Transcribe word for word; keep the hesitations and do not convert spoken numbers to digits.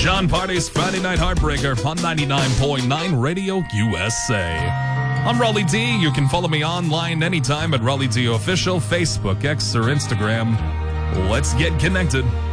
John Party's Friday Night Heartbreaker on ninety-nine point nine Radio U S A. I'm Raleigh D. You can follow me online anytime at Raleigh D Official, Facebook, X, or Instagram. Let's get connected.